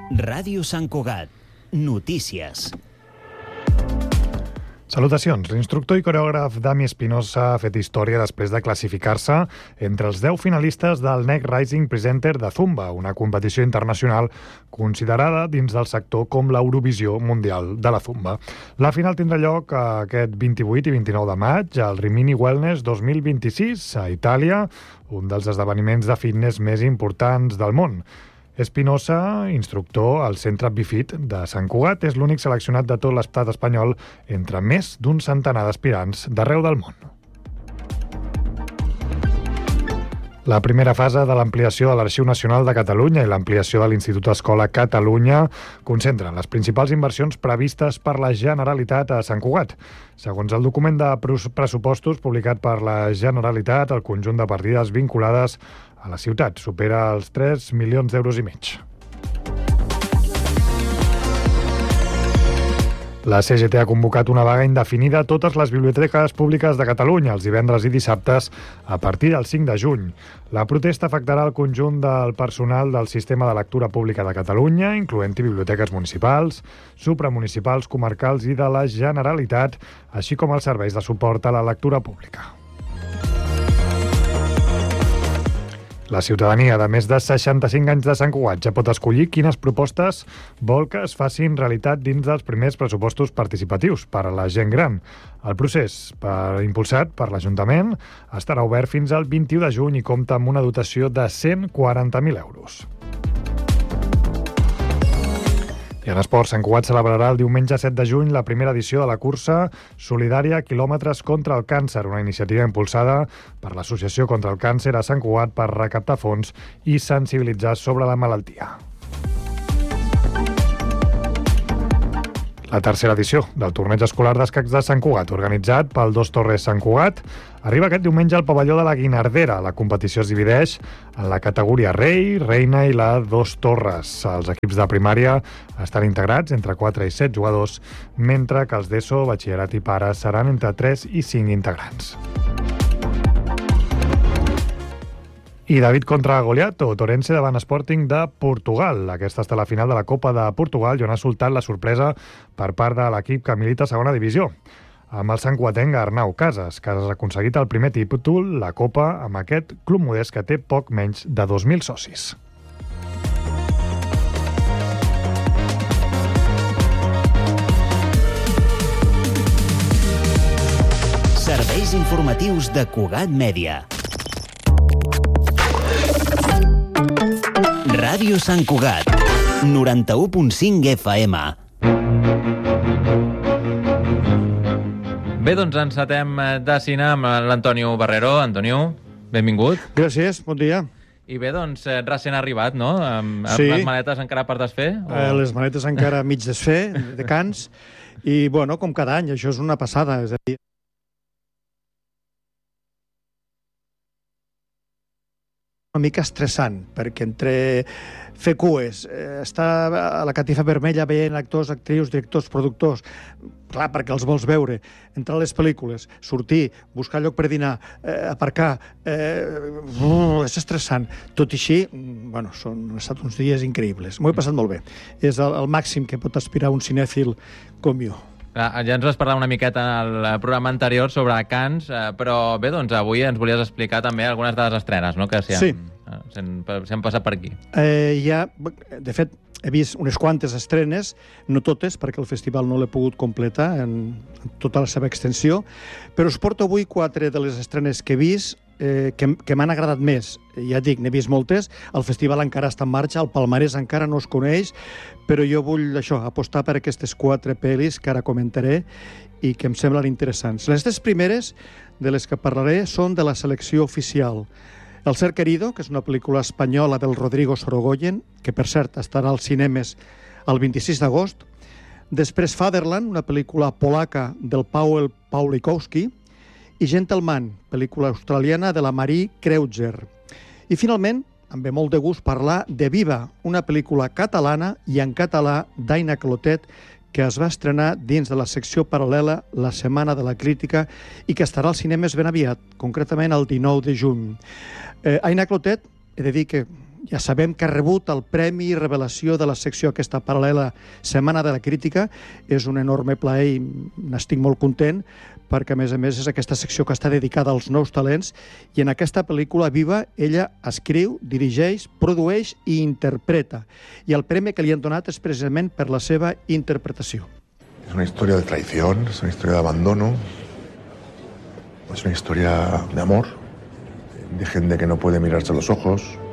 Ràdio Sant Cugat. Notícies. Salutacions. L'instructor i coreògraf Dami Espinosa ha fet història després de classificar-se entre els 10 finalistes del Next Rising Presenter de Zumba, una competició internacional considerada dins del sector com l'Eurovisió Mundial de la Zumba. La final tindrà lloc aquest 28 i 29 de maig al Rimini Wellness 2026 a Itàlia, un dels esdeveniments de fitness més importants del món. Espinosa, instructor al Centre Bifit de Sant Cugat, és l'únic seleccionat de tot l'estat espanyol entre més d'un centenar d'aspirants d'arreu del món. La primera fase de l'ampliació de l'Arxiu Nacional de Catalunya i l'ampliació de l'Institut Escola Catalunya concentren les principals inversions previstes per la Generalitat a Sant Cugat. Segons el document de pressupostos publicat per la Generalitat, el conjunt de partides vinculades a la ciutat supera els 3 milions d'euros i mig. La CGT ha convocat una vaga indefinida a totes les biblioteques públiques de Catalunya els divendres i dissabtes a partir del 5 de juny. La protesta afectarà el conjunt del personal del Sistema de Lectura Pública de Catalunya, incloent-hi biblioteques municipals, supramunicipals, comarcals i de la Generalitat, així com els serveis de suport a la lectura pública. La ciutadania de més de 65 anys de Sant Cugat ja pot escollir quines propostes vol que es facin realitat dins dels primers pressupostos participatius per a la gent gran. El procés, impulsat per l'Ajuntament, estarà obert fins al 21 de juny i compta amb una dotació de 140.000 euros. I en esports, Sant Cugat celebrarà el diumenge 7 de juny la primera edició de la cursa solidària Quilòmetres contra el Càncer, una iniciativa impulsada per l'Associació contra el Càncer a Sant Cugat per recaptar fons i sensibilitzar sobre la malaltia. La tercera edició del torneig escolar d'escacs de Sant Cugat, organitzat pel Dos Torres Sant Cugat, arriba aquest diumenge al pavelló de la Guinardera. La competició es divideix en la categoria rei, reina i la Dos Torres. Els equips de primària estan integrats entre 4 i 7 jugadors, mentre que els d'ESO, batxillerat i pares seran entre 3 i 5 integrants. I David contra Goliat, o Torense davant Sporting de Portugal. Aquesta està la final de la Copa de Portugal i on ha soltat la sorpresa per part de l'equip que milita a segona divisió. Amb el santcuatenc Arnau Casas, que ha aconseguit el primer títol, la Copa, amb aquest club modest que té poc menys de 2.000 socis. Serveis informatius de Cugat Mèdia. Ràdio Sant Cugat, 91.5 FM. Bé, doncs encetem de cine amb l'Antonio Barrero. Antonio, benvingut. Gràcies, bon dia. I bé, doncs, recent arribat, no? Amb sí. Les maletes encara per desfer? O... Les maletes encara mig desfer, de Cans. I, bueno, com cada any, això és una passada. És a dir, una mica estressant, perquè entre fer cues, estar a la catifa vermella veient actors, actrius, directors, productors, clar, perquè els vols veure, entrar a les pel·lícules, sortir, buscar lloc per dinar, aparcar, és estressant. Tot i així, bueno, han estat uns dies increïbles. M'ho he passat molt bé. És el màxim que pot aspirar un cinèfil com jo. Ja ens vas parlar una miqueta en el programa anterior sobre Cans, però bé, doncs avui ens volies explicar també algunes de les estrenes, no?, que s'han passat per aquí. De fet, he vist unes quantes estrenes, no totes, perquè el festival no l'he pogut completar en tota la seva extensió, però us porto avui 4 de les estrenes que he vist que m'han agradat més. Ja dic, n'he vist moltes, el festival encara està en marxa, el palmarès encara no es coneix, però jo vull apostar per aquestes 4 pel·lis que ara comentaré i que em semblen interessants. Les 3 primeres de les que parlaré són de la selecció oficial. El ser querido, que és una pel·lícula espanyola del Rodrigo Sorogoyen, que per cert estarà als cinemes el 26 d'agost. Després Fatherland, una pel·lícula polaca del Paweł Pawlikowski, i Gentleman, pel·lícula australiana de la Marie Kreuzer. I finalment, em ve molt de gust parlar de Viva, una pel·lícula catalana i en català d'Aina Clotet, que es va estrenar dins de la secció paral·lela La Setmana de la Crítica i que estarà als cinemes ben aviat, concretament el 19 de juny. Aina Clotet, he de dir que ja sabem que ha rebut el Premi Revelació de la secció aquesta paral·lela Setmana de la Crítica. És un enorme plaer i n'estic molt content, perquè, a més, és aquesta secció que està dedicada als nous talents, i en aquesta pel·lícula viva ella escriu, dirigeix, produeix i interpreta. I el premi que li han donat és precisament per la seva interpretació. Es una historia de traición, es una historia de abandono, es una historia de amor, de gente que no puede mirarse a los ojos,